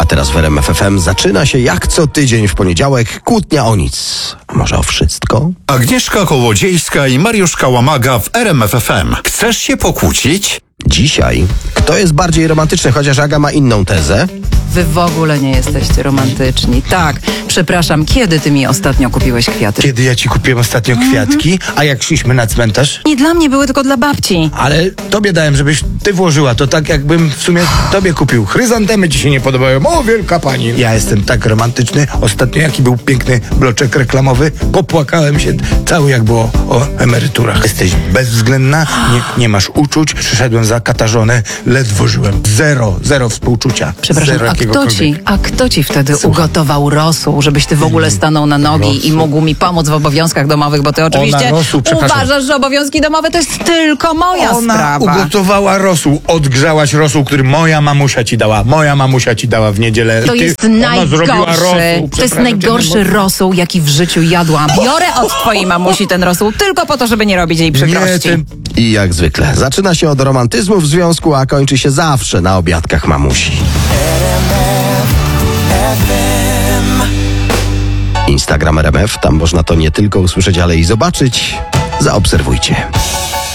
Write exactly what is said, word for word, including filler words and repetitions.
A teraz w R M F F M zaczyna się jak co tydzień w poniedziałek kłótnia o nic. A może o wszystko? Agnieszka Kołodziejska i Mariusz Kałamaga w R M F F M. Chcesz się pokłócić? Dzisiaj kto jest bardziej romantyczny, chociaż Aga ma inną tezę? Wy w ogóle nie jesteście romantyczni. Tak, przepraszam, kiedy ty mi ostatnio kupiłeś kwiaty? Kiedy ja ci kupiłem ostatnio kwiatki, a jak szliśmy na cmentarz? Nie dla mnie, były tylko dla babci. Ale tobie dałem, żebyś ty włożyła. To tak jakbym w sumie tobie kupił. Chryzantemy ci się nie podobają. O, wielka pani. Ja jestem tak romantyczny. Ostatnio jaki był piękny bloczek reklamowy. Popłakałem się cały jak było o emeryturach. Jesteś bezwzględna, nie, nie masz uczuć. Przyszedłem zakatarzony, ledwo żyłem. Zero, zero współczucia. Przepraszam, Zero a kto jakiegokolwiek. ci, a kto ci wtedy Słucham. ugotował rosół, żebyś ty w ogóle stanął na nogi Rosół. i mógł mi pomóc w obowiązkach domowych, bo ty oczywiście rosół, przepraszam. uważasz, że obowiązki domowe to jest tylko moja Ona sprawa. ugotowała rosół, odgrzałaś rosół, który moja mamusia ci dała. Moja mamusia ci dała w niedzielę. To Ty- jest ona zrobiła najgorszy, rosół, to jest przepraszam najgorszy cię, rosół, jaki w życiu jadłam. Biorę od twojej mamusi ten rosół tylko po to, żeby nie robić jej Nie, przykrości. ten... I jak zwykle zaczyna się od romantyzmu w związku, a kończy się zawsze na obiadkach mamusi. Instagram R M F, tam można to nie tylko usłyszeć, ale i zobaczyć. Zaobserwujcie.